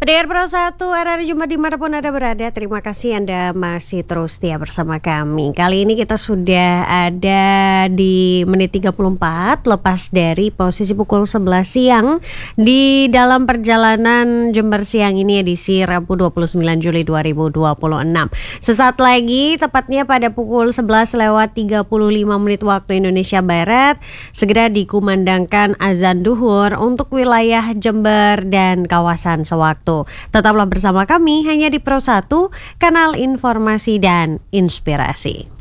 Pendengar Pro 1 RRI Jumat dimanapun Anda berada, terima kasih Anda masih terus setia bersama kami. Kali ini kita sudah ada di menit 34 lepas dari posisi pukul 11 siang di dalam perjalanan Jember Siang ini edisi Rabu 29 Juli 2026. Sesaat lagi tepatnya pada pukul 11 lewat 35 menit waktu Indonesia Barat segera dikumandangkan azan duhur untuk wilayah Jember dan kawasan sewaktu. Tetaplah bersama kami hanya di Pro 1, kanal informasi dan inspirasi.